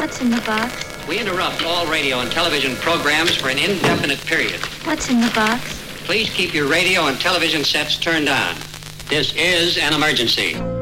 What's in the box? We interrupt all radio and television programs for an indefinite period. What's in the box? Please keep your radio and television sets turned on. This is an emergency.